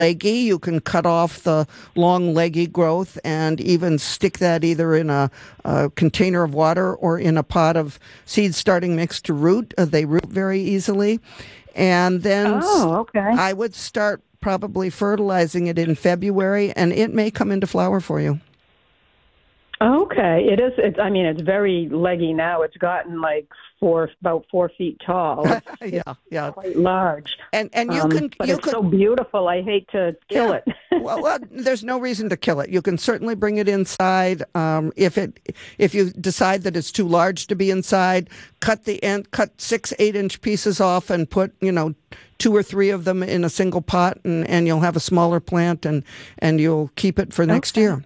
leggy, you can cut off the long leggy growth and even stick that either in a container of water or in a pot of seed starting mix to root. They root very easily. And then okay. I would start probably fertilizing it in February, and it may come into flower for you. Okay, it is. It's very leggy now. It's gotten like about 4 feet tall. Yeah, quite large. And you can, but it's so beautiful. I hate to kill it. well, there's no reason to kill it. You can certainly bring it inside. If you decide that it's too large to be inside, cut 6-8 inch pieces off and put 2 or 3 of them in a single pot, and you'll have a smaller plant, and you'll keep it for next year.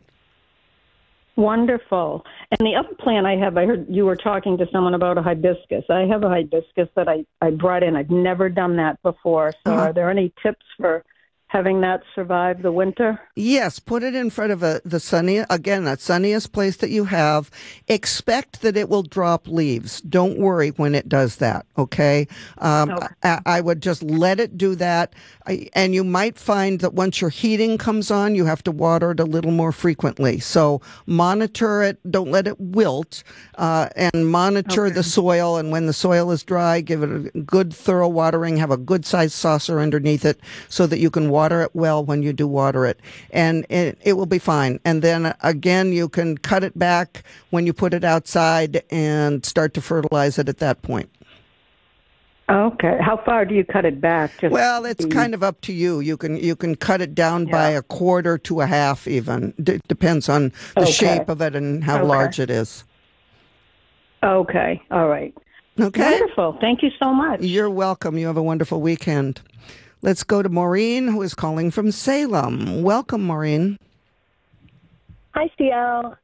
Wonderful. And the other plant I heard you were talking to someone about a hibiscus. I have a hibiscus that I brought in. I've never done that before. So are there any tips for having that survive the winter? Yes, put it in front of the sunniest place that you have. Expect that it will drop leaves. Don't worry when it does that, okay? I would just let it do that. And you might find that once your heating comes on, you have to water it a little more frequently. So monitor it. Don't let it wilt. And monitor the soil. And when the soil is dry, give it a good thorough watering. Have a good-sized saucer underneath it so that you can water it well when you do water it. And it will be fine. And then again, you can cut it back when you put it outside and start to fertilize it at that point. Okay. How far do you cut it back? Well, it's kind of up to you. You can cut it down by 1/4 to 1/2 even. Depends on the shape of it and how large it is. Okay. All right. Okay. Wonderful. Thank you so much. You're welcome. You have a wonderful weekend. Let's go to Maureen, who is calling from Salem. Welcome, Maureen. Hi, CL.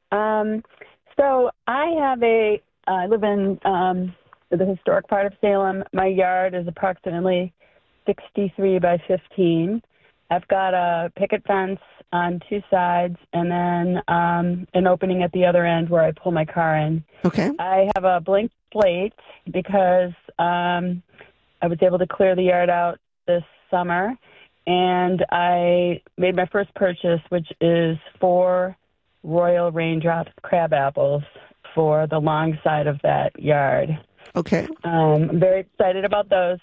So I live in the historic part of Salem. My yard is approximately 63 by 15. I've got a picket fence on 2 sides and then an opening at the other end where I pull my car in. Okay. I have a blank slate because I was able to clear the yard out this summer, and I made my first purchase, which is 4 Royal Raindrop crab apples for the long side of that yard. Okay. I'm very excited about those.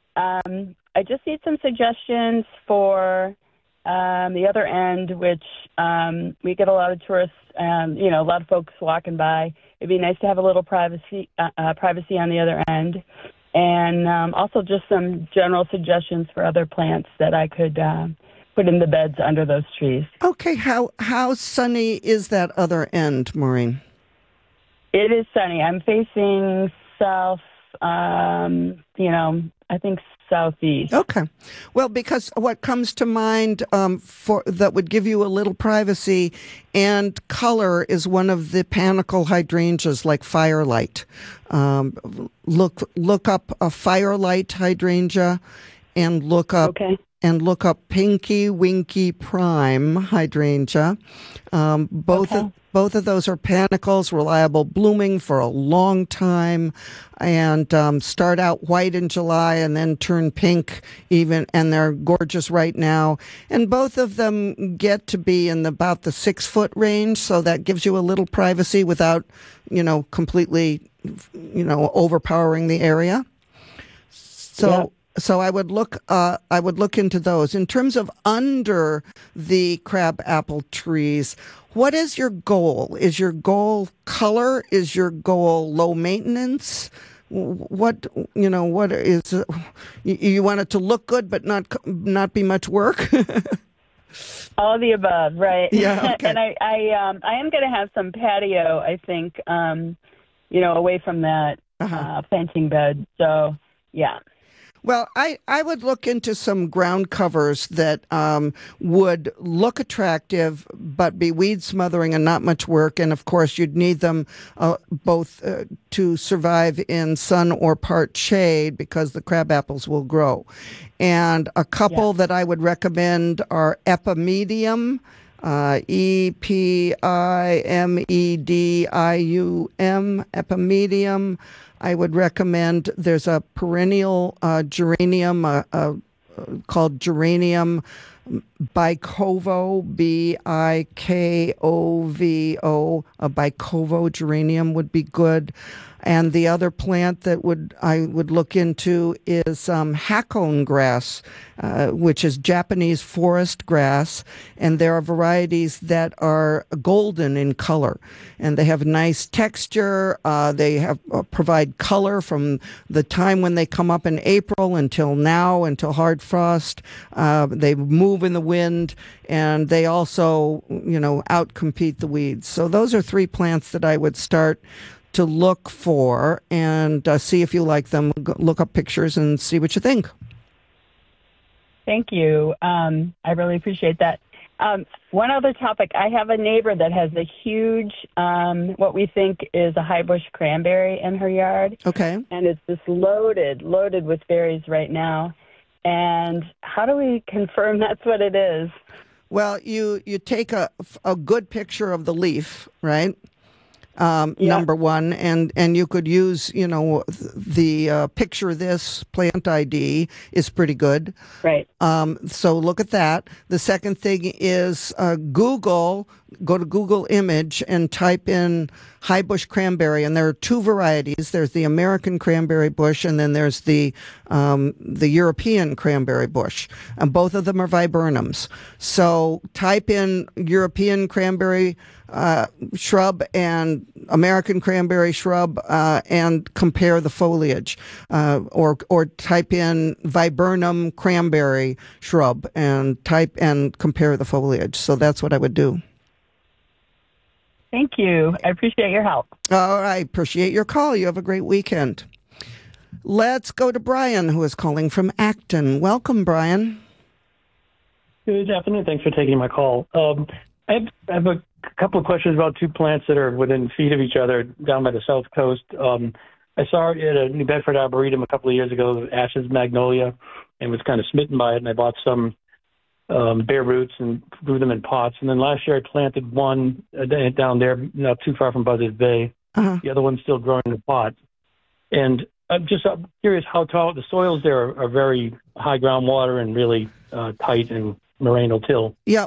I just need some suggestions for the other end, which we get a lot of tourists, a lot of folks walking by. It'd be nice to have a little privacy on the other end. And also just some general suggestions for other plants that I could put in the beds under those trees. Okay. How sunny is that other end, Maureen? It is sunny. I'm facing south, I think southeast. Okay. Well, because what comes to mind for that would give you a little privacy and color is one of the panicle hydrangeas like Firelight. Look up a Firelight hydrangea and look up Pinky Winky Prime hydrangea. Both of those are panicles, reliable blooming for a long time, and start out white in July and then turn pink even, and they're gorgeous right now. And both of them get to be in about the 6-foot range, so that gives you a little privacy without, completely, overpowering the area. So I would look into those. In terms of under the crab apple trees, what is your goal? Is your goal color? Is your goal low maintenance? What is you want it to look good but not be much work? All of the above, right? Yeah. Okay. And I am going to have some patio, I think, away from that planting bed. So, yeah. Well, I would look into some ground covers that would look attractive but be weed smothering and not much work. And, of course, you'd need them both to survive in sun or part shade because the crab apples will grow. And a couple that I would recommend are Epimedium, Epimedium, Epimedium. I would recommend, there's a perennial geranium called Geranium Bikovo, Bikovo, a Bikovo geranium would be good. And the other plant that I would look into is hakone grass, which is Japanese forest grass. And there are varieties that are golden in color, and they have nice texture. They provide color from the time when they come up in April until now, until hard frost. They move in the wind, and they also, outcompete the weeds. So those are 3 plants that I would start to look for and see if you like them. Look up pictures and see what you think. Thank you. I really appreciate that. One other topic, I have a neighbor that has a huge, what we think is a high bush cranberry in her yard. Okay. And it's just loaded with berries right now. And how do we confirm that's what it is? Well, you take a good picture of the leaf, right? Number one, and you could use, the picture this plant ID is pretty good. Right. So look at that. The second thing is go to Google image and type in high bush cranberry, and there are 2 varieties. There's the American cranberry bush, and then there's the European cranberry bush, and both of them are viburnums. So type in European cranberry shrub and American cranberry shrub, and compare the foliage, or type in viburnum cranberry shrub and compare the foliage. So that's what I would do. Thank you. I appreciate your help. All right. Appreciate your call. You have a great weekend. Let's go to Brian, who is calling from Acton. Welcome, Brian. Good afternoon. Thanks for taking my call. I have a couple of questions about 2 plants that are within feet of each other down by the South Coast. I saw it at a New Bedford Arboretum a couple of years ago, Ash's Magnolia, and was kind of smitten by it, and I bought some bare roots and grew them in pots. And then last year I planted one down there, not too far from Buzzards Bay. Uh-huh. The other one's still growing in a pot. And I'm just curious how tall the soils there are very high groundwater and really tight and morainal till. Yeah,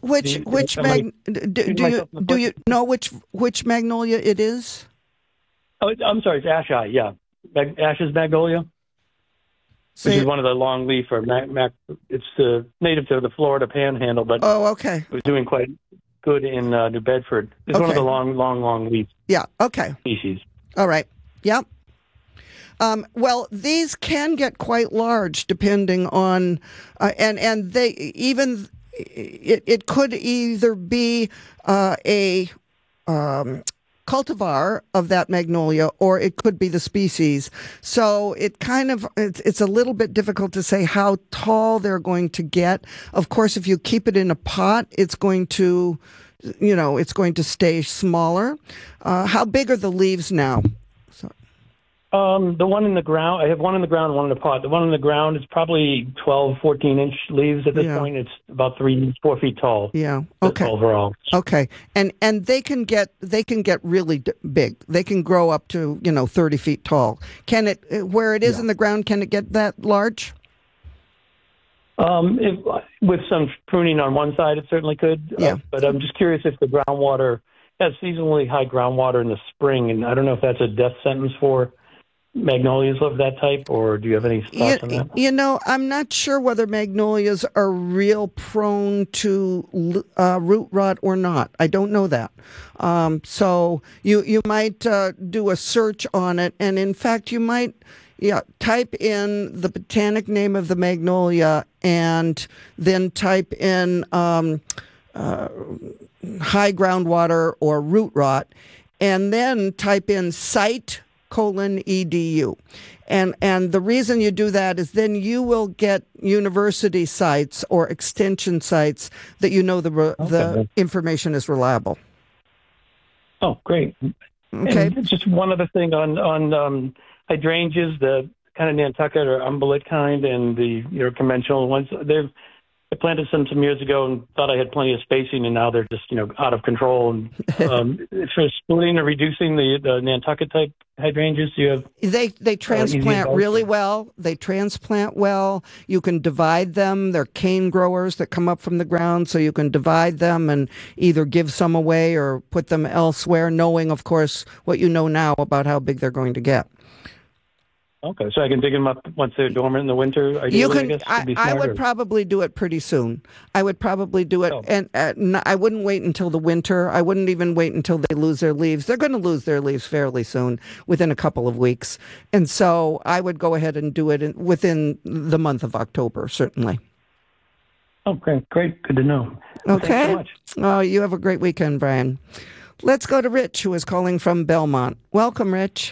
do you know which magnolia it is? Oh, I'm sorry, it's Ash Eye. Yeah, Ash's Magnolia. Which is one of the long leaf or it's native to the Florida Panhandle, but okay. It was doing quite good in New Bedford. It's one of the long leaf. Yeah. Okay. Species. All right. Yep. Well, these can get quite large depending on, and they even it could either be a cultivar of that magnolia, or it could be the species. So it's a little bit difficult to say how tall they're going to get. Of course, if you keep it in a pot, it's going to stay smaller. How big are the leaves now? The one in the ground, I have one in the ground and one in the pot. The one in the ground is probably 12, 14-inch leaves at this point. It's about 3-4 feet tall. Yeah. Okay. Overall. Okay. And they can get really big. They can grow up to 30 feet tall. Can it, where it is in the ground, can it get that large? With some pruning on one side, it certainly could. Yeah. But I'm just curious if the groundwater has seasonally high groundwater in the spring, and I don't know if that's a death sentence for magnolias of that type, or do you have any thoughts on that? I'm not sure whether magnolias are real prone to root rot or not. I don't know that. So you might do a search on it, and in fact, you might type in the botanic name of the magnolia, and then type in high groundwater or root rot, and then type in site:/edu. And the reason you do that is then you will get university sites or extension sites that the information is reliable. Oh, great. Okay. And just one other thing on hydrangeas, the kind of Nantucket or umbellate kind, and the conventional ones. I planted some years ago and thought I had plenty of spacing, and now they're just out of control. And for splitting or reducing the Nantucket type hydrangeas, you have they transplant really well. They transplant well. You can divide them. They're cane growers that come up from the ground, so you can divide them and either give some away or put them elsewhere, knowing, of course, what you know now about how big they're going to get. Okay, so I can dig them up once they're dormant in the winter. Ideally, You can. I guess, I would probably do it pretty soon. I would probably do it, and I wouldn't wait until the winter. I wouldn't even wait until they lose their leaves. They're going to lose their leaves fairly soon, within a couple of weeks, and so I would go ahead and do it within the month of October, certainly. Okay, great, good to know. Okay. Thanks so much. Oh, you have a great weekend, Brian. Let's go to Rich, who is calling from Belmont. Welcome, Rich.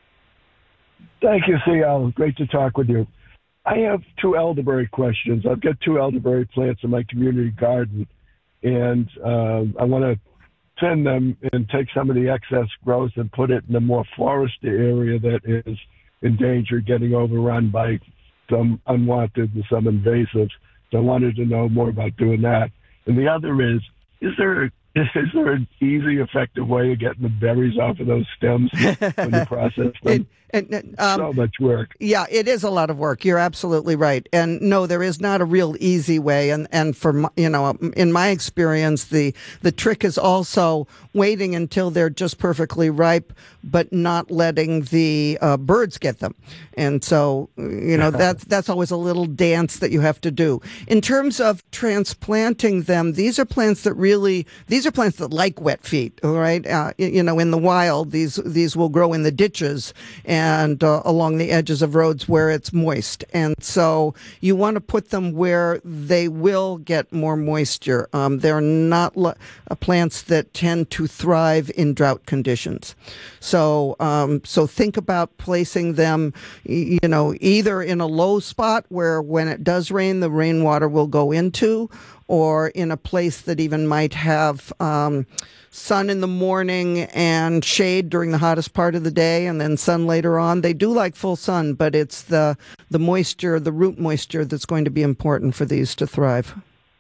Thank you, CL. Great to talk with you. I have two elderberry questions. I've got two elderberry plants in my community garden, and I want to thin them and take some of the excess growth and put it in a more forested area that is in danger of getting overrun by some unwanted and some invasives. So I wanted to know more about doing that. And the other is there an easy, effective way of getting the berries off of those stems when you process them? So much work. Yeah, it is a lot of work. You're absolutely right. And no, there is not a real easy way. And for in my experience, the trick is also waiting until they're just perfectly ripe, but not letting the birds get them. And so, that's always a little dance that you have to do. In terms of transplanting them, these are plants that like wet feet. All right, in the wild, these will grow in the ditches and along the edges of roads where it's moist. And so you want to put them where they will get more moisture. They're not plants that tend to thrive in drought conditions. So think about placing them, either in a low spot where when it does rain, the rainwater will go into, or in a place that even might have sun in the morning and shade during the hottest part of the day, and then sun later on. They do like full sun, but it's the moisture, the root moisture, that's going to be important for these to thrive.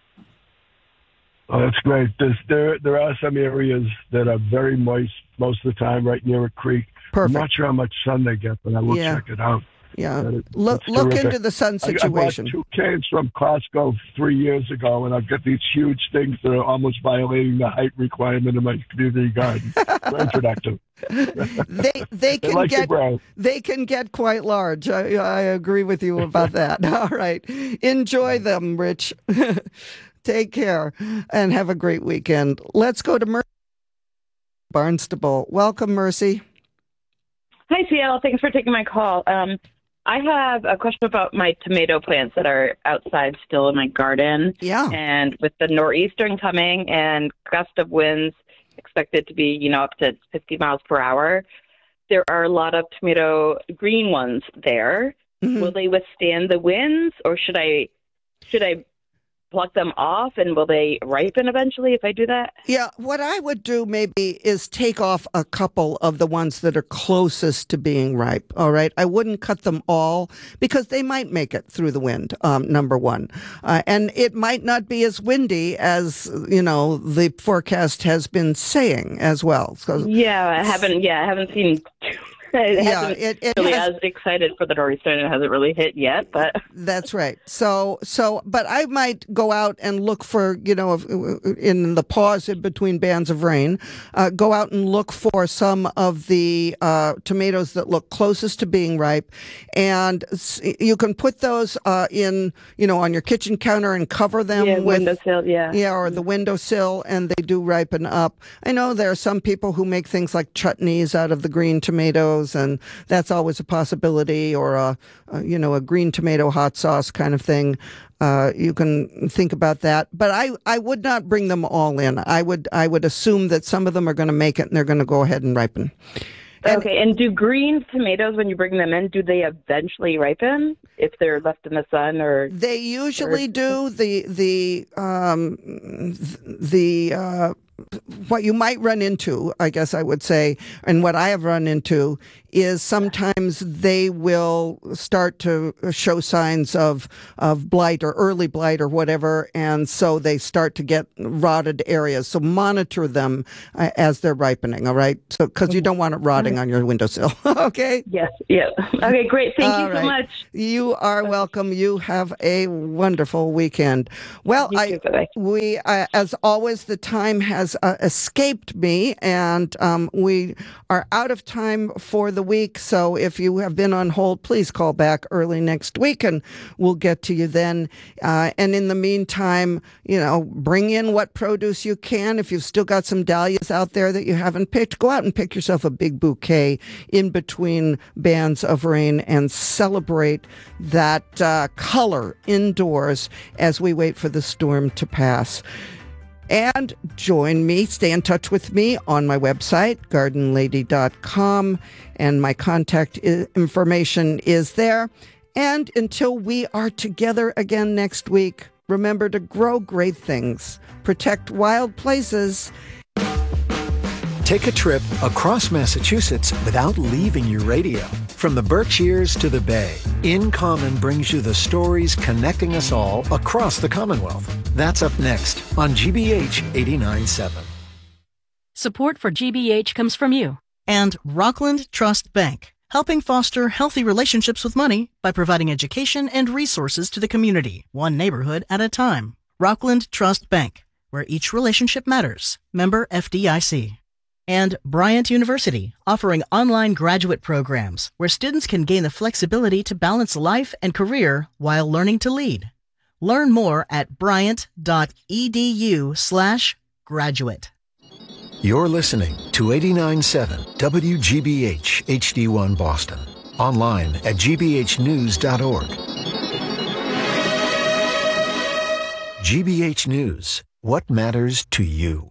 Oh, that's great. There are some areas that are very moist most of the time, right near a creek. Perfect. I'm not sure how much sun they get, but I will check it out. Yeah, look into the sun situation. I bought 2 canes from Costco 3 years ago, and I've got these huge things that are almost violating the height requirement in my community garden. Very productive. They can get quite large. I agree with you about that. All right, enjoy them, Rich. Take care and have a great weekend. Let's go to Mercy Barnstable. Welcome, Mercy. Hi, CL. Thanks for taking my call. I have a question about my tomato plants that are outside still in my garden. Yeah. And with the nor'eastern coming and gust of winds expected to be, up to 50 miles per hour, there are a lot of tomato green ones there. Mm-hmm. Will they withstand the winds, or should I pluck them off, and will they ripen eventually if I do that? Yeah, what I would do maybe is take off a couple of the ones that are closest to being ripe, all right? I wouldn't cut them all because they might make it through the wind, number one. And it might not be as windy as, the forecast has been saying as well. So, I haven't seen it really as excited for the nor'easter, and it hasn't really hit yet, but that's right. So, but I might go out and look for, in the pause in between bands of rain, go out and look for some of the tomatoes that look closest to being ripe, and you can put those in, on your kitchen counter and cover them with windowsill, or the windowsill, and they do ripen up. I know there are some people who make things like chutneys out of the green tomatoes, and that's always a possibility, or a green tomato hot sauce kind of thing. You can think about that, but I would not bring them all in. I would assume that some of them are going to make it and they're going to go ahead and ripen. And do green tomatoes, when you bring them in, do they eventually ripen if they're left in the sun, or they usually do? The what you might run into, I guess I would say, and what I have run into is sometimes they will start to show signs of blight or early blight or whatever, and so they start to get rotted areas. So monitor them as they're ripening, all right? So because you don't want it rotting on your windowsill, okay? Yes, yes. Okay, great. Thank you so much. You are welcome. You have a wonderful weekend. Well, we as always, the time has escaped me, and we are out of time for the week. So if you have been on hold, please call back early next week, and we'll get to you then. And in the meantime, bring in what produce you can. If you've still got some dahlias out there that you haven't picked, go out and pick yourself a big bouquet in between bands of rain and celebrate that color indoors as we wait for the storm to pass. And join me, stay in touch with me on my website, gardenlady.com, and my contact information is there. And until we are together again next week, remember to grow great things, protect wild places. Take a trip across Massachusetts without leaving your radio. From the Berkshires to the Bay, In Common brings you the stories connecting us all across the Commonwealth. That's up next on GBH 89.7. Support for GBH comes from you and Rockland Trust Bank, helping foster healthy relationships with money by providing education and resources to the community, one neighborhood at a time. Rockland Trust Bank, where each relationship matters. Member FDIC. And Bryant University, offering online graduate programs where students can gain the flexibility to balance life and career while learning to lead. Learn more at bryant.edu/graduate. You're listening to 89.7 WGBH HD1 Boston. Online at gbhnews.org. GBH News. What matters to you?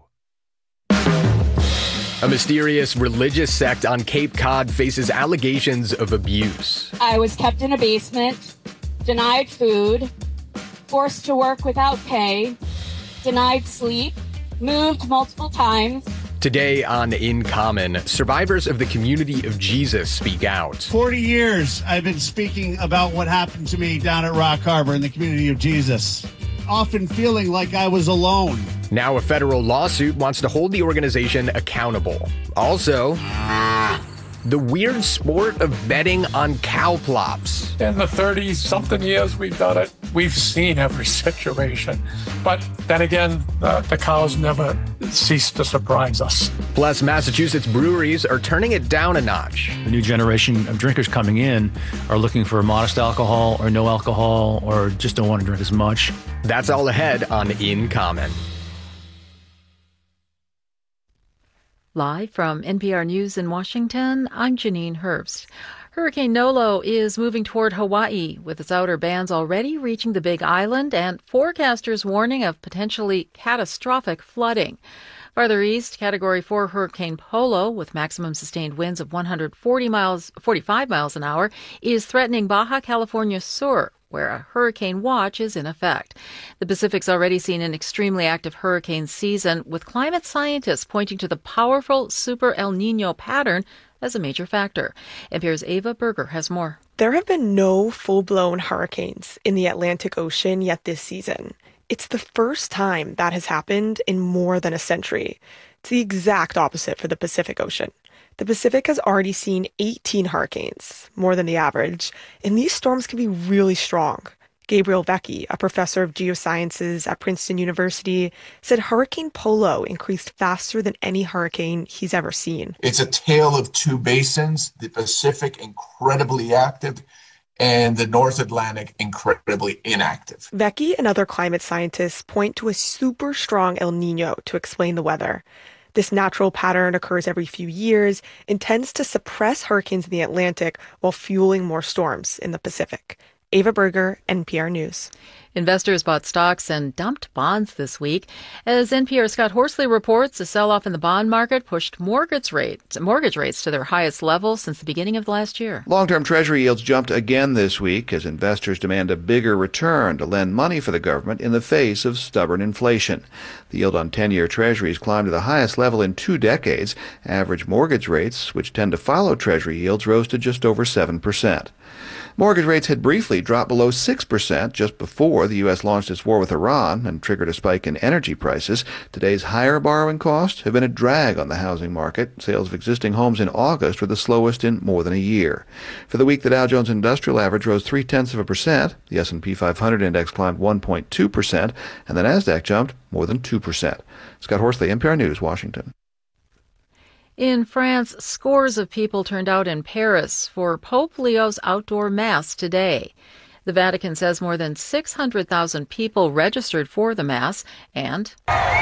A mysterious religious sect on Cape Cod faces allegations of abuse. I was kept in a basement, denied food, forced to work without pay, denied sleep, moved multiple times. Today on In Common, survivors of the Community of Jesus speak out. 40 years I've been speaking about what happened to me down at Rock Harbor in the Community of Jesus, often feeling like I was alone. Now a federal lawsuit wants to hold the organization accountable. Also, the weird sport of betting on cow plops. In the 30-something years we've done it, we've seen every situation. But then again, the cows never cease to surprise us. Plus, Massachusetts breweries are turning it down a notch. The new generation of drinkers coming in are looking for modest alcohol or no alcohol or just don't want to drink as much. That's all ahead on In Common. Live from NPR News in Washington, I'm Janine Herbst. Hurricane Nolo is moving toward Hawaii, with its outer bands already reaching the Big Island and forecasters warning of potentially catastrophic flooding. Farther east, Category 4 Hurricane Polo, with maximum sustained winds of 45 miles an hour, is threatening Baja California Sur, where a hurricane watch is in effect. The Pacific's already seen an extremely active hurricane season, with climate scientists pointing to the powerful Super El Nino pattern as a major factor. NPR's Ava Berger has more. There have been no full-blown hurricanes in the Atlantic Ocean yet this season. It's the first time that has happened in more than a century. It's the exact opposite for the Pacific Ocean. The Pacific has already seen 18 hurricanes, more than the average, and these storms can be really strong. Gabriel Vecchi, a professor of geosciences at Princeton University, said Hurricane Polo increased faster than any hurricane he's ever seen. It's a tale of two basins, the Pacific incredibly active and the North Atlantic incredibly inactive. Vecchi and other climate scientists point to a super strong El Nino to explain the weather. This natural pattern occurs every few years and tends to suppress hurricanes in the Atlantic while fueling more storms in the Pacific. Ava Berger, NPR News. Investors bought stocks and dumped bonds this week. As NPR's Scott Horsley reports, a sell-off in the bond market pushed mortgage rates to their highest level since the beginning of last year. Long-term Treasury yields jumped again this week as investors demand a bigger return to lend money for the government in the face of stubborn inflation. The yield on 10-year Treasuries climbed to the highest level in 2 decades. Average mortgage rates, which tend to follow Treasury yields, rose to just over 7%. Mortgage rates had briefly dropped below 6% just before the U.S. launched its war with Iran and triggered a spike in energy prices. Today's higher borrowing costs have been a drag on the housing market. Sales of existing homes in August were the slowest in more than a year. For the week, the Dow Jones Industrial Average rose 0.3%, the S&P 500 index climbed 1.2%, and the Nasdaq jumped more than 2%. Scott Horsley, NPR News, Washington. In France, scores of people turned out in Paris for Pope Leo's outdoor Mass today. The Vatican says more than 600,000 people registered for the Mass, and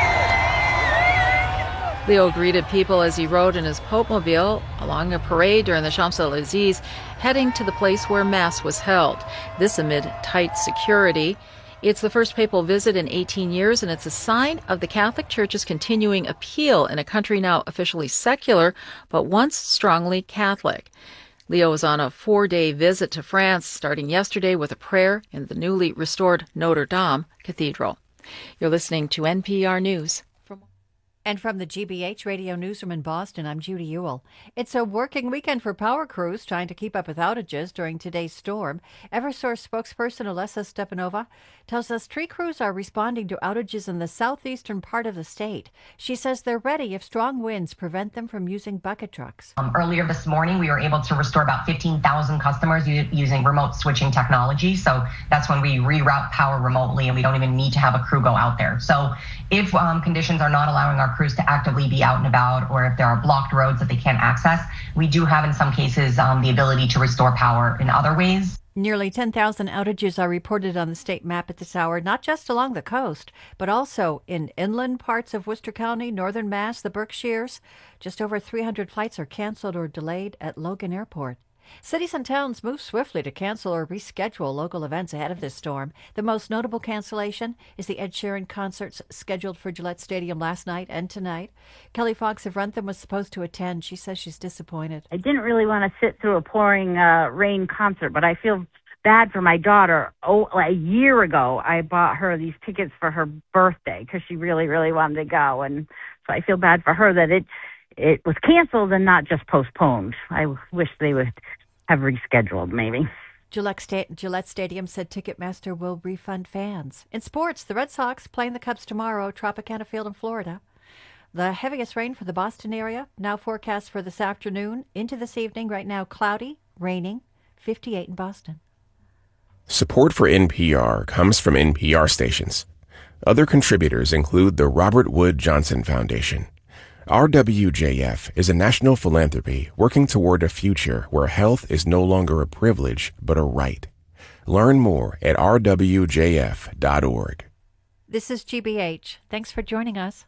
Leo greeted people as he rode in his Pope-mobile along a parade during the Champs-Élysées, heading to the place where Mass was held. This amid tight security. It's the first papal visit in 18 years, and it's a sign of the Catholic Church's continuing appeal in a country now officially secular, but once strongly Catholic. Leo was on a 4-day visit to France, starting yesterday with a prayer in the newly restored Notre Dame Cathedral. You're listening to NPR News. And from the GBH Radio Newsroom in Boston, I'm Judy Ewell. It's a working weekend for power crews trying to keep up with outages during today's storm. Eversource spokesperson Alessa Stepanova tells us tree crews are responding to outages in the southeastern part of the state. She says they're ready if strong winds prevent them from using bucket trucks. Earlier this morning, we were able to restore about 15,000 customers using remote switching technology. So that's when we reroute power remotely and we don't even need to have a crew go out there. So if conditions are not allowing our crews to actively be out and about, or if there are blocked roads that they can't access, we do have in some cases the ability to restore power in other ways. Nearly 10,000 outages are reported on the state map at this hour, not just along the coast, but also in inland parts of Worcester County, northern Mass, the Berkshires. Just over 300 flights are canceled or delayed at Logan Airport. Cities and towns move swiftly to cancel or reschedule local events ahead of this storm. The most notable cancellation is the Ed Sheeran concerts scheduled for Gillette Stadium last night and tonight. Kelly Fox of Wrentham was supposed to attend. She says she's disappointed. I didn't really want to sit through a pouring rain concert, but I feel bad for my daughter. A year ago, I bought her these tickets for her birthday because she really, really wanted to go. And so I feel bad for her that it was canceled and not just postponed. I wish they would have rescheduled, maybe. Gillette Stadium said Ticketmaster will refund fans. In sports, the Red Sox playing the Cubs tomorrow, Tropicana Field in Florida. The heaviest rain for the Boston area, now forecast for this afternoon into this evening. Right now, cloudy, raining, 58 in Boston. Support for NPR comes from NPR stations. Other contributors include the Robert Wood Johnson Foundation. RWJF is a national philanthropy working toward a future where health is no longer a privilege, but a right. Learn more at rwjf.org. This is GBH. Thanks for joining us.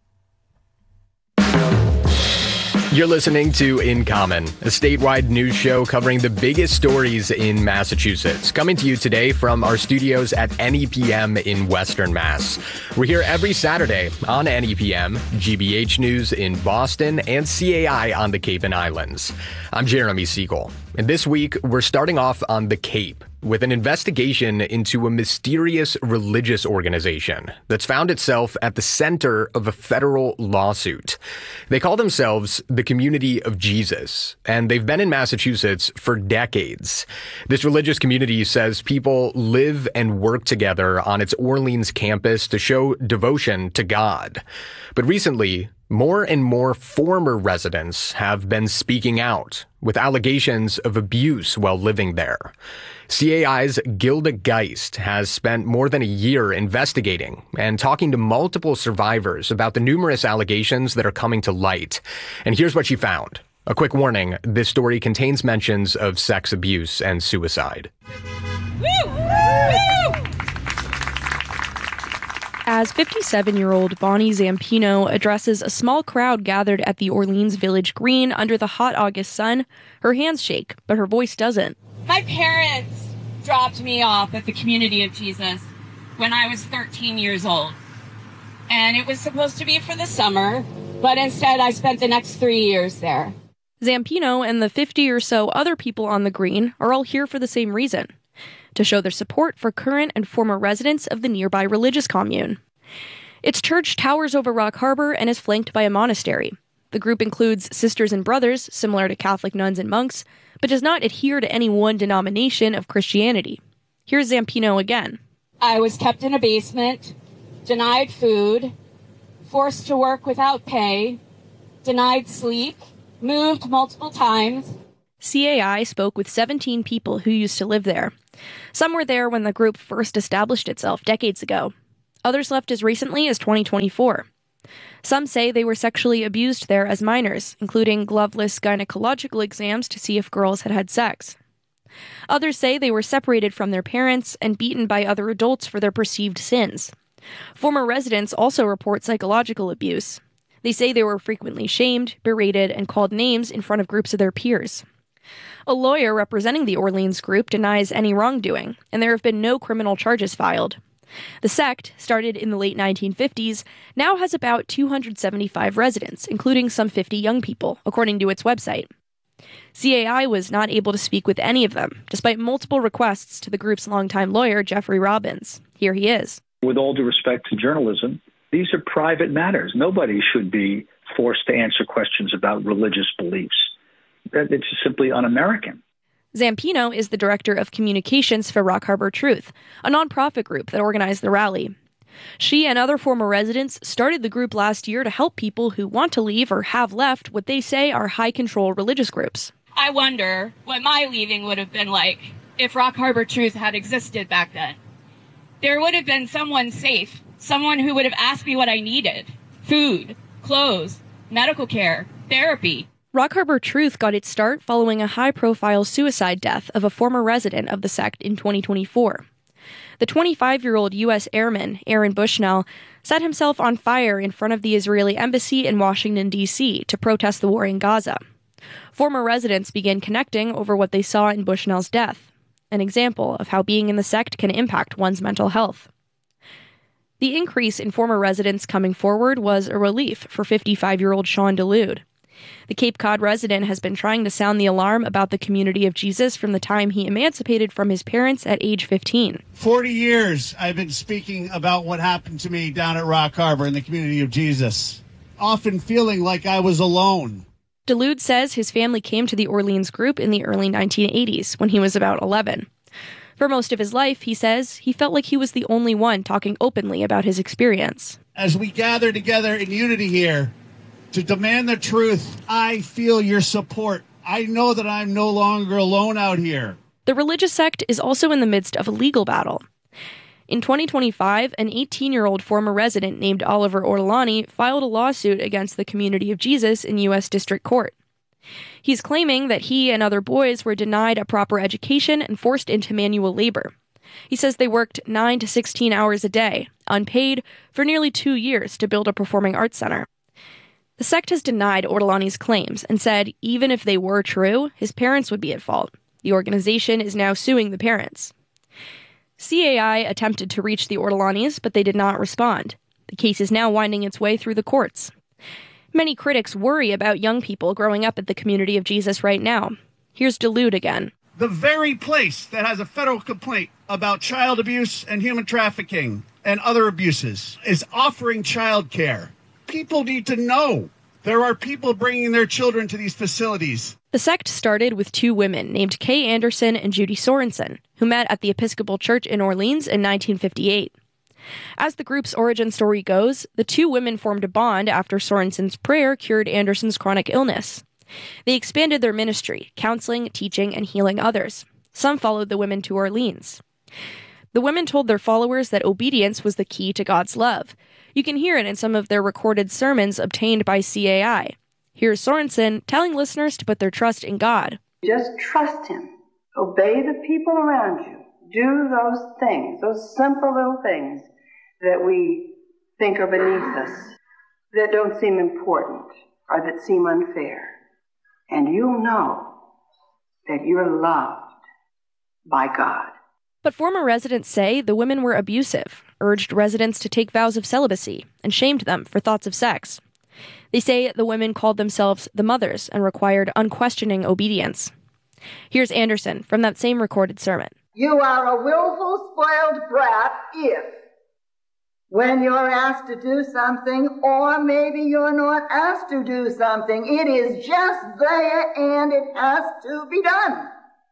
You're listening to In Common, a statewide news show covering the biggest stories in Massachusetts. Coming to you today from our studios at NEPM in Western Mass. We're here every Saturday on NEPM, GBH News in Boston, and CAI on the Cape and Islands. I'm Jeremy Siegel, and this week we're starting off on the Cape with an investigation into a mysterious religious organization that's found itself at the center of a federal lawsuit. They call themselves the Community of Jesus, and they've been in Massachusetts for decades. This religious community says people live and work together on its Orleans campus to show devotion to God. But recently, more and more former residents have been speaking out with allegations of abuse while living there. CAI's Gilda Geist has spent more than a year investigating and talking to multiple survivors about the numerous allegations that are coming to light. And here's what she found. A quick warning, this story contains mentions of sex abuse and suicide. As 57-year-old Bonnie Zampino addresses a small crowd gathered at the Orleans Village Green under the hot August sun, her hands shake, but her voice doesn't. My parents dropped me off at the Community of Jesus. when I was 13 years old. And it was supposed to be for the summer, but instead I spent the next 3 years there. Zampino and the 50 or so other people on the green are all here for the same reason, to show their support for current and former residents of the nearby religious commune. Its church towers over Rock Harbor and is flanked by a monastery. The group includes sisters and brothers, similar to Catholic nuns and monks, but does not adhere to any one denomination of Christianity. Here's Zampino again. I was kept in a basement, denied food, forced to work without pay, denied sleep, moved multiple times. CAI spoke with 17 people who used to live there. Some were there when the group first established itself decades ago. Others left as recently as 2024. Some say they were sexually abused there as minors, including gloveless gynecological exams to see if girls had had sex. Others say they were separated from their parents and beaten by other adults for their perceived sins. Former residents also report psychological abuse. They say they were frequently shamed, berated, and called names in front of groups of their peers. A lawyer representing the Orleans group denies any wrongdoing, and there have been no criminal charges filed. The sect, started in the late 1950s, now has about 275 residents, including some 50 young people, according to its website. CAI was not able to speak with any of them, despite multiple requests to the group's longtime lawyer, Jeffrey Robbins. Here he is. With all due respect to journalism, these are private matters. Nobody should be forced to answer questions about religious beliefs. It's simply un-American. Zampino is the director of communications for Rock Harbor Truth, a nonprofit group that organized the rally. She and other former residents started the group last year to help people who want to leave or have left what they say are high-control religious groups. I wonder what my leaving would have been like if Rock Harbor Truth had existed back then. There would have been someone safe, someone who would have asked me what I needed: food, clothes, medical care, therapy. Rock Harbor Truth got its start following a high-profile suicide death of a former resident of the sect in 2024. The 25-year-old U.S. airman, Aaron Bushnell, set himself on fire in front of the Israeli embassy in Washington, D.C. to protest the war in Gaza. Former residents began connecting over what they saw in Bushnell's death, an example of how being in the sect can impact one's mental health. The increase in former residents coming forward was a relief for 55-year-old Sean DeLude. The Cape Cod resident has been trying to sound the alarm about the community of Jesus from the time he emancipated from his parents at age 15. 40 years I've been speaking about what happened to me down at Rock Harbor in the community of Jesus, often feeling like I was alone. DeLude says his family came to the Orleans group in the early 1980s when he was about 11. For most of his life, he says, he felt like he was the only one talking openly about his experience. As we gather together in unity here to demand the truth, I feel your support. I know that I'm no longer alone out here. The religious sect is also in the midst of a legal battle. In 2025, an 18-year-old former resident named Oliver Ortolani filed a lawsuit against the Community of Jesus in U.S. District Court. He's claiming that he and other boys were denied a proper education and forced into manual labor. He says they worked 9 to 16 hours a day, unpaid, for nearly 2 years to build a performing arts center. The sect has denied Ortolani's claims and said even if they were true, his parents would be at fault. The organization is now suing the parents. CAI attempted to reach the Ortolanis, but they did not respond. The case is now winding its way through the courts. Many critics worry about young people growing up at the Community of Jesus right now. Here's DeLude again. The very place that has a federal complaint about child abuse and human trafficking and other abuses is offering child care. People need to know there are people bringing their children to these facilities. The sect started with two women named Kay Anderson and Judy Sorensen, who met at the Episcopal Church in Orleans in 1958. As the group's origin story goes, the two women formed a bond after Sorensen's prayer cured Anderson's chronic illness. They expanded their ministry, counseling, teaching, and healing others. Some followed the women to Orleans. The women told their followers that obedience was the key to God's love. You can hear it in some of their recorded sermons obtained by CAI. Here's Sorensen telling listeners to put their trust in God. Just trust Him. Obey the people around you. Do those things, those simple little things that we think are beneath us, that don't seem important or that seem unfair. And you'll know that you're loved by God. But former residents say the women were abusive. urged residents to take vows of celibacy and shamed them for thoughts of sex. They say the women called themselves the mothers and required unquestioning obedience. Here's Anderson from that same recorded sermon. You are a willful, spoiled brat if, when you're asked to do something, or maybe you're not asked to do something, it is just there and it has to be done.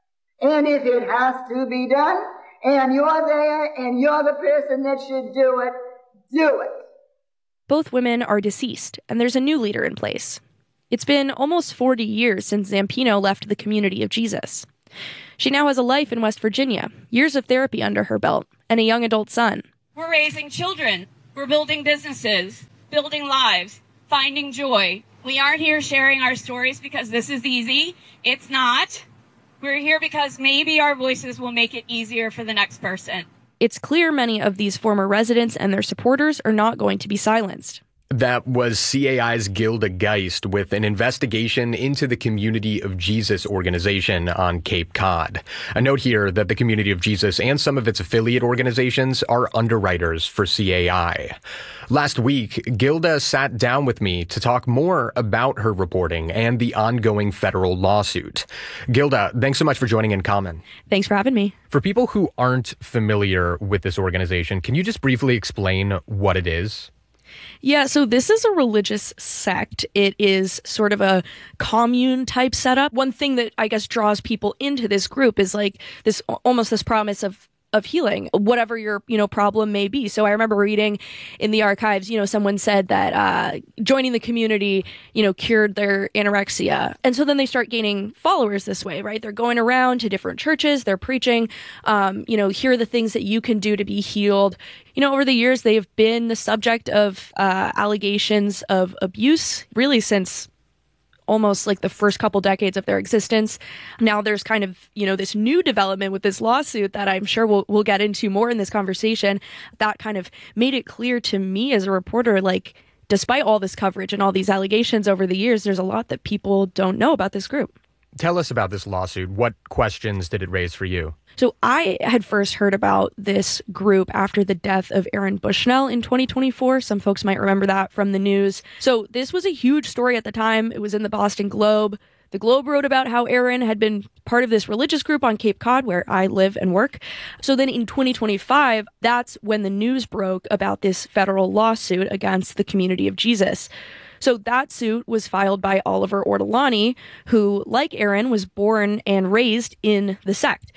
And if it has to be done, and you're there and you're the person that should do it, do it. Both women are deceased, and there's a new leader in place. It's been almost 40 years since Zampino left the Community of Jesus. She now has a life in West Virginia, years of therapy under her belt, and a young adult son. We're raising children. We're building businesses, building lives, finding joy. We aren't here sharing our stories because this is easy. It's not. We're here because maybe our voices will make it easier for the next person. It's clear many of these former residents and their supporters are not going to be silenced. That was CAI's Gilda Geist with an investigation into the Community of Jesus organization on Cape Cod. A note here that the Community of Jesus and some of its affiliate organizations are underwriters for CAI. Last week, Gilda sat down with me to talk more about her reporting and the ongoing federal lawsuit. Gilda, thanks so much for joining In Common. Thanks for having me. For people who aren't familiar with this organization, can you just briefly explain what it is? Yeah, so this is a religious sect. It is sort of a commune type setup. One thing that I guess draws people into this group is like this almost this promise of healing, whatever your, problem may be. So I remember reading in the archives, someone said that joining the community, cured their anorexia. And so then they start gaining followers this way, right? They're going around to different churches, they're preaching, here are the things that you can do to be healed. Over the years, they've been the subject of allegations of abuse, really since almost like the first couple decades of their existence. Now there's kind of, this new development with this lawsuit that I'm sure we'll get into more in this conversation that kind of made it clear to me as a reporter, like, despite all this coverage and all these allegations over the years, there's a lot that people don't know about this group. Tell us about this lawsuit. What questions did it raise for you? So I had first heard about this group after the death of Aaron Bushnell in 2024. Some folks might remember that from the news. So this was a huge story at the time. It was in the Boston Globe. The Globe wrote about how Aaron had been part of this religious group on Cape Cod, where I live and work. So then in 2025, that's when the news broke about this federal lawsuit against the Community of Jesus. So that suit was filed by Oliver Ortolani, who, like Aaron, was born and raised in the sect.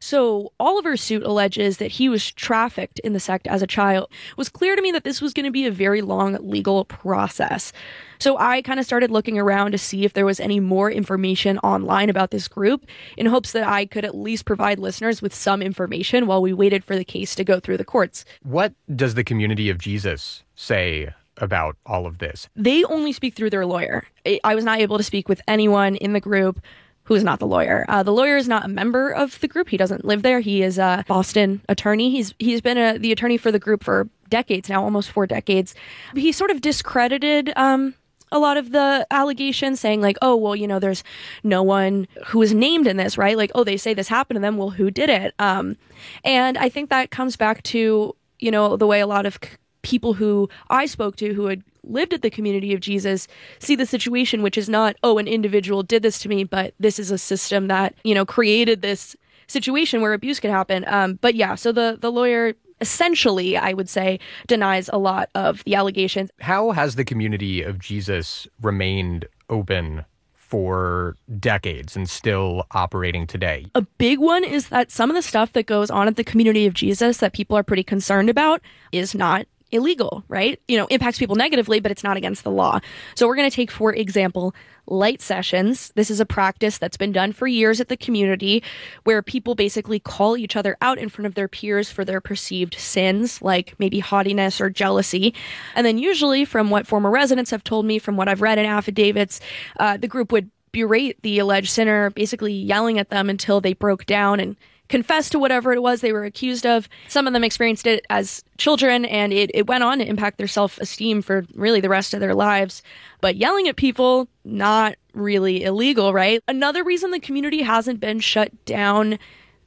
So Oliver's suit alleges that he was trafficked in the sect as a child. It was clear to me that this was going to be a very long legal process. So I kind of started looking around to see if there was any more information online about this group in hopes that I could at least provide listeners with some information while we waited for the case to go through the courts. What does the Community of Jesus say about all of this? They only speak through their lawyer. I was not able to speak with anyone in the group who is not the lawyer. The lawyer is not a member of the group. He doesn't live there. He is a Boston attorney. He's been the attorney for the group for decades now, almost 4 decades. He sort of discredited a lot of the allegations, saying like, oh, well, there's no one who is named in this, right? Like, oh, they say this happened to them. Well, who did it? And I think that comes back to, the way a lot of people who I spoke to who had lived at the Community of Jesus see the situation, which is not, oh, an individual did this to me, but this is a system that, created this situation where abuse could happen. But yeah, so the lawyer essentially, I would say, denies a lot of the allegations. How has the Community of Jesus remained open for decades and still operating today? A big one is that some of the stuff that goes on at the Community of Jesus that people are pretty concerned about is not illegal, right? Impacts people negatively, but it's not against the law. So we're going to take, for example, light sessions. This is a practice that's been done for years at the community where people basically call each other out in front of their peers for their perceived sins, like maybe haughtiness or jealousy. And then usually, from what former residents have told me, from what I've read in affidavits, the group would berate the alleged sinner, basically yelling at them until they broke down and confessed to whatever it was they were accused of. Some of them experienced it as children, and it went on to impact their self-esteem for really the rest of their lives. But yelling at people, not really illegal, right? Another reason the community hasn't been shut down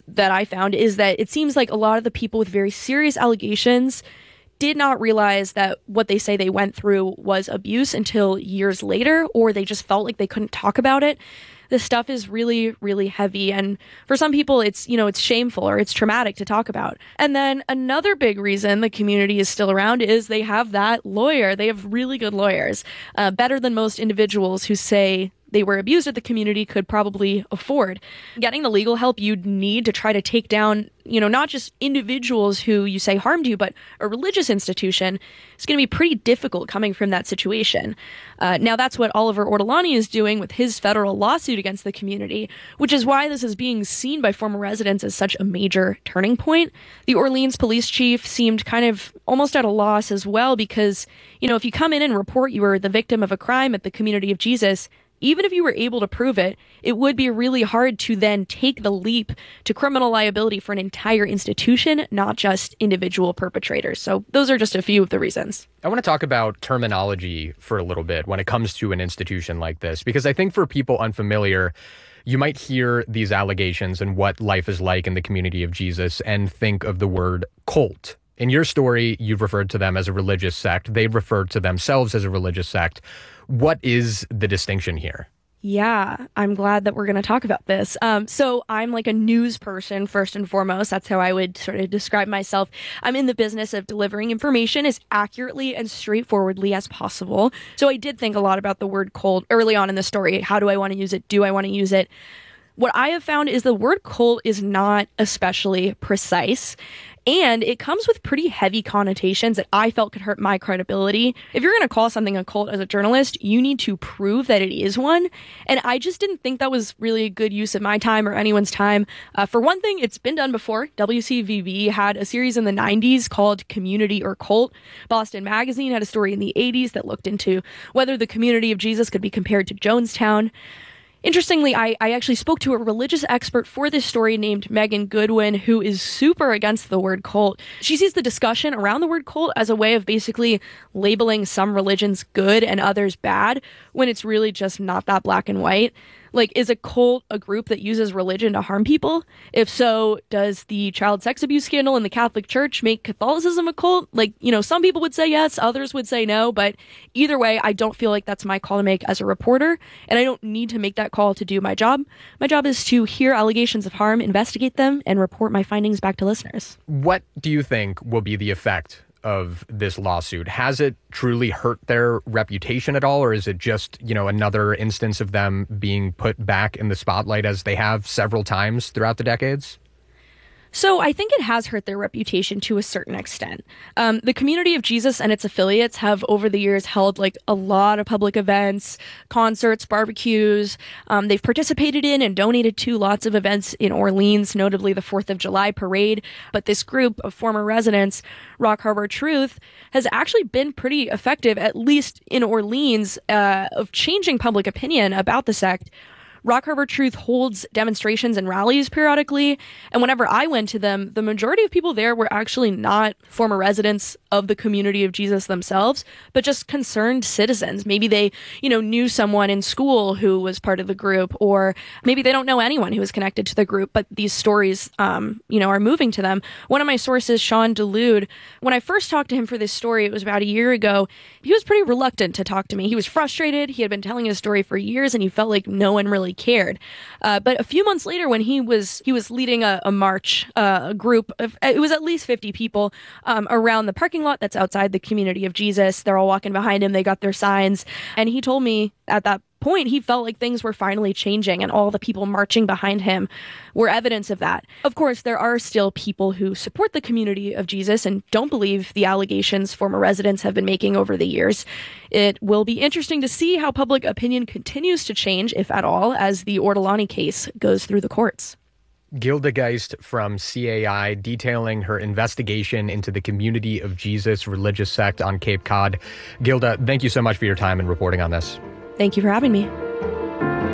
that I found is that it seems like a lot of the people with very serious allegations did not realize that what they say they went through was abuse until years later, or they just felt like they couldn't talk about it. This stuff is really, really heavy. And for some people, it's shameful or it's traumatic to talk about. And then another big reason the community is still around is they have that lawyer. They have really good lawyers, better than most individuals who say they were abused at the community could probably afford. Getting the legal help you'd need to try to take down, not just individuals who you say harmed you, but a religious institution is going to be pretty difficult coming from that situation. Now, that's what Oliver Ortolani is doing with his federal lawsuit against the community, which is why this is being seen by former residents as such a major turning point. The Orleans police chief seemed kind of almost at a loss as well because, if you come in and report you were the victim of a crime at the Community of Jesus, even if you were able to prove it, it would be really hard to then take the leap to criminal liability for an entire institution, not just individual perpetrators. So those are just a few of the reasons. I want to talk about terminology for a little bit when it comes to an institution like this, because I think for people unfamiliar, you might hear these allegations and what life is like in the Community of Jesus and think of the word cult. In your story, you've referred to them as a religious sect. They've referred to themselves as a religious sect. What is the distinction here? Yeah, I'm glad that we're going to talk about this. So I'm like a news person, first and foremost. That's how I would sort of describe myself. I'm in the business of delivering information as accurately and straightforwardly as possible. So I did think a lot about the word cult early on in the story. How do I want to use it? Do I want to use it? What I have found is the word cult is not especially precise. And it comes with pretty heavy connotations that I felt could hurt my credibility. If you're going to call something a cult as a journalist, you need to prove that it is one. And I just didn't think that was really a good use of my time or anyone's time. For one thing, it's been done before. WCVB had a series in the 90s called Community or Cult. Boston Magazine had a story in the 80s that looked into whether the Community of Jesus could be compared to Jonestown. Interestingly, I actually spoke to a religious expert for this story named Megan Goodwin, who is super against the word cult. She sees the discussion around the word cult as a way of basically labeling some religions good and others bad, when it's really just not that black and white. Like, is a cult a group that uses religion to harm people? If so, does the child sex abuse scandal in the Catholic Church make Catholicism a cult? Like, some people would say yes, others would say no, but either way, I don't feel like that's my call to make as a reporter, and I don't need to make that call to do my job. My job is to hear allegations of harm, investigate them, and report my findings back to listeners. What do you think will be the effect of this lawsuit? Has it truly hurt their reputation at all, or is it just, another instance of them being put back in the spotlight as they have several times throughout the decades? So I think it has hurt their reputation to a certain extent. The Community of Jesus and its affiliates have over the years held a lot of public events, concerts, barbecues. They've participated in and donated to lots of events in Orleans, notably the 4th of July parade. But this group of former residents, Rock Harbor Truth, has actually been pretty effective, at least in Orleans, of changing public opinion about the sect. Rock Harbor Truth holds demonstrations and rallies periodically, and whenever I went to them, the majority of people there were actually not former residents of the Community of Jesus themselves, but just concerned citizens. Maybe they, knew someone in school who was part of the group, or maybe they don't know anyone who is connected to the group, but these stories, are moving to them. One of my sources, Sean DeLude, when I first talked to him for this story, it was about a year ago, he was pretty reluctant to talk to me. He was frustrated. He had been telling his story for years, and he felt like no one really cared. But a few months later, when he was leading a march, a group of, it was at least 50 people, around the parking lot that's outside the Community of Jesus. They're all walking behind him. They got their signs. And he told me at that point, he felt like things were finally changing, and all the people marching behind him were evidence of that. Of course, there are still people who support the Community of Jesus and don't believe the allegations former residents have been making over the years. It will be interesting to see how public opinion continues to change, if at all, as the Ortolani case goes through the courts. Gilda Geist from CAI detailing her investigation into the Community of Jesus religious sect on Cape Cod. Gilda, thank you so much for your time and reporting on this. Thank you for having me.